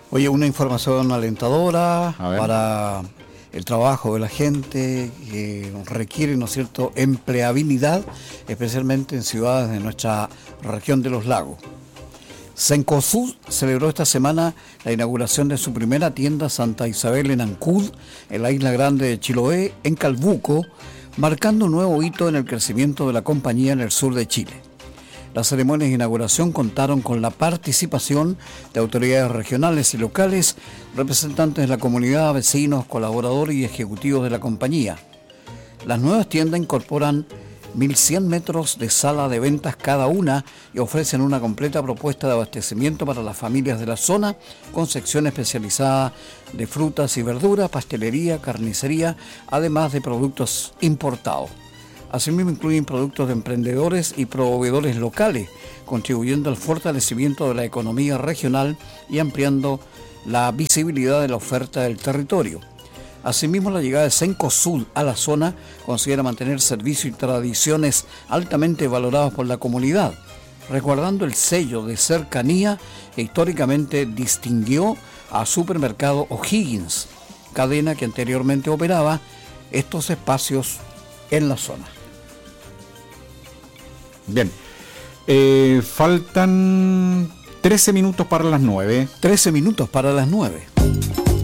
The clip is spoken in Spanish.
Oye, una información alentadora A ver. para el trabajo de la gente que requiere, ¿no es cierto?, empleabilidad, especialmente en ciudades de nuestra región de los lagos. Cencosud celebró esta semana la inauguración de su primera tienda Santa Isabel en Ancud, en la isla grande de Chiloé, en Calbuco, marcando un nuevo hito en el crecimiento de la compañía en el sur de Chile. Las ceremonias de inauguración contaron con la participación de autoridades regionales y locales, representantes de la comunidad, vecinos, colaboradores y ejecutivos de la compañía. Las nuevas tiendas incorporan 1.100 metros de sala de ventas cada una y ofrecen una completa propuesta de abastecimiento para las familias de la zona, con sección especializada de frutas y verduras, pastelería, carnicería, además de productos importados. Asimismo, incluyen productos de emprendedores y proveedores locales, contribuyendo al fortalecimiento de la economía regional y ampliando la visibilidad de la oferta del territorio. Asimismo, la llegada de Cencosud a la zona considera mantener servicios y tradiciones altamente valorados por la comunidad, resguardando el sello de cercanía que históricamente distinguió a Supermercado O'Higgins, cadena que anteriormente operaba estos espacios en la zona. Bien, faltan 13 minutos para las 9. 13 minutos para las 9.